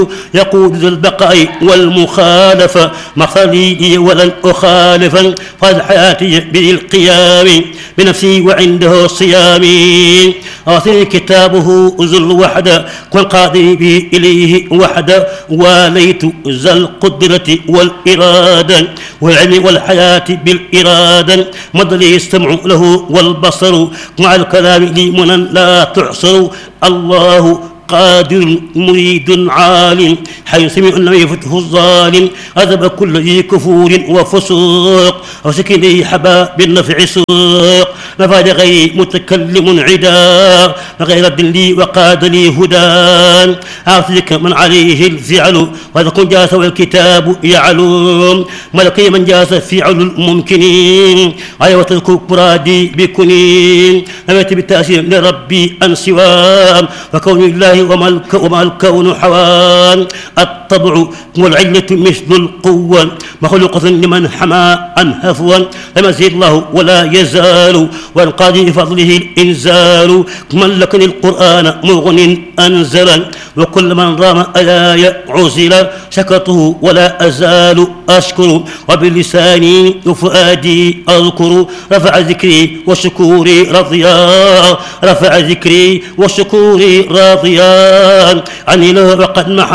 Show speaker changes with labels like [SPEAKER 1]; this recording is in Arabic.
[SPEAKER 1] يقول ذو البقاء والمخالفة مخلي ولن أخالفا قد حياتي بالقيام بنفسي وعنده صيامي أعطني كتابه ذو الوحدة والقاضي به إليه وحدة واليت ذا القدرة والإرادة والعلم والحياة بالإرادة مد لي السمع له والبصر مع الكلام لي منى لا تحصر الله قادر مريد عالم حيث سمع لم يفته الظالم أذب كل ذي كفور وفسوق وسكني حبا بالنفع سوق نفاد غير متكلم عدا غير الدلي وقاد لي هدى أعطيك من عليه الفعل وإذا كن جاس والكتاب يعلم ملكي من جاس فعل الممكنين أيوة الكبرادي بكنين نمت بالتأثير لربي أن سوام وكون الله وما الكون حوان الطبع والعلة مثل القوة مخلوقة لمن حمى عن هفوا لم يزيد الله ولا يزال والقاضي بفضله الإنزال من لكن القرآن مغن أنزلا وكل من رام آية عزل سكته ولا أزال أشكر وبلساني وفؤادي أذكر رفع ذكري وشكوري رضيان رفع ذكري وشكوري راضيان عني له وقد محى